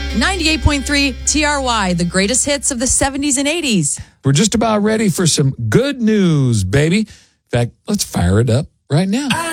98.3 TRY, the greatest hits of the 70s and 80s. We're just about ready for some good news, baby. In fact, let's fire it up right now.